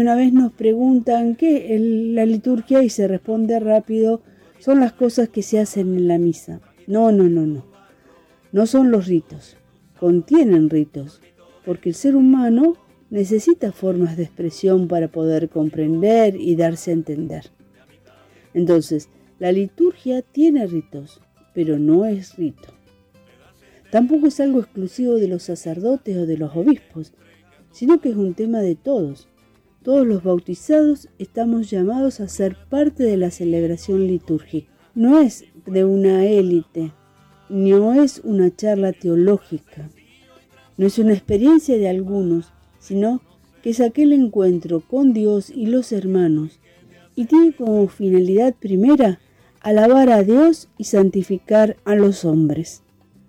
de una vez nos preguntan qué es la liturgia y se responde rápido, son las cosas que se hacen en la misa. No. No son los ritos, contienen ritos, porque el ser humano necesita formas de expresión para poder comprender y darse a entender. Entonces, la liturgia tiene ritos, pero no es rito. Tampoco es algo exclusivo de los sacerdotes o de los obispos, sino que es un tema de todos. Todos los bautizados estamos llamados a ser parte de la celebración litúrgica. No es de una élite, no es una charla teológica, no es una experiencia de algunos, sino que es aquel encuentro con Dios y los hermanos, y tiene como finalidad primera alabar a Dios y santificar a los hombres.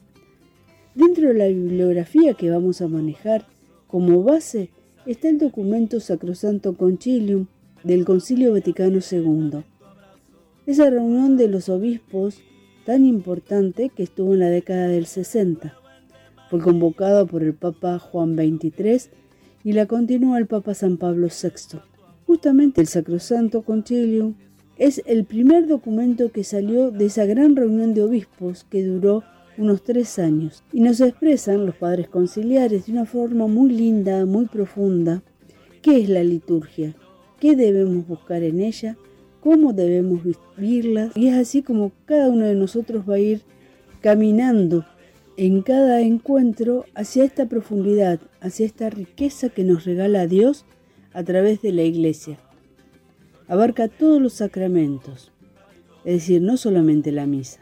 Dentro de la bibliografía que vamos a manejar, como base está el documento Sacrosanto Concilium del Concilio Vaticano II. Esa reunión de los obispos tan importante que estuvo en la década del 60. Fue convocado por el Papa Juan XXIII y la continuó el Papa San Pablo VI. Justamente el Sacrosanto Concilium es el primer documento que salió de esa gran reunión de obispos que duró unos 3 años, y nos expresan los padres conciliares de una forma muy linda, muy profunda, qué es la liturgia, qué debemos buscar en ella, cómo debemos vivirla, y es así como cada uno de nosotros va a ir caminando en cada encuentro hacia esta profundidad, hacia esta riqueza que nos regala Dios a través de la Iglesia. Abarca todos los sacramentos, es decir, no solamente la misa.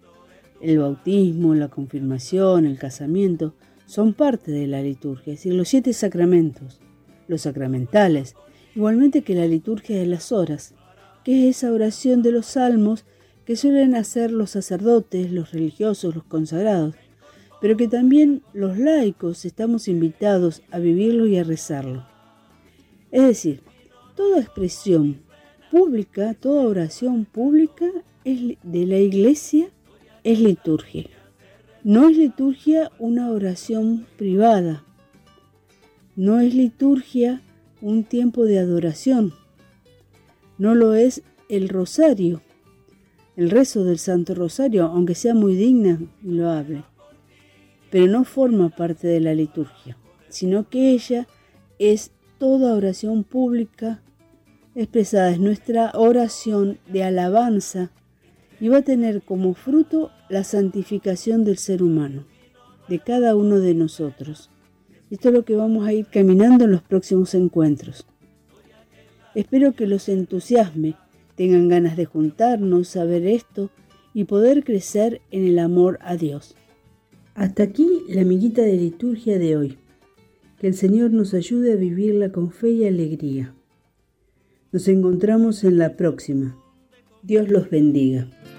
El bautismo, la confirmación, el casamiento son parte de la liturgia, es decir, los 7 sacramentos, los sacramentales, igualmente que la liturgia de las horas, que es esa oración de los salmos que suelen hacer los sacerdotes, los religiosos, los consagrados, pero que también los laicos estamos invitados a vivirlo y a rezarlo. Es decir, toda expresión pública, toda oración pública de la Iglesia es liturgia. No es liturgia una oración privada, no es liturgia un tiempo de adoración. No lo es el rosario, el rezo del Santo Rosario, aunque sea muy digna y loable, pero no forma parte de la liturgia, sino que ella es toda oración pública expresada, es nuestra oración de alabanza y va a tener como fruto la santificación del ser humano, de cada uno de nosotros. Esto es lo que vamos a ir caminando en los próximos encuentros. Espero que los entusiasme, tengan ganas de juntarnos, saber esto y poder crecer en el amor a Dios. Hasta aquí la amiguita de liturgia de hoy. Que el Señor nos ayude a vivirla con fe y alegría. Nos encontramos en la próxima. Dios los bendiga.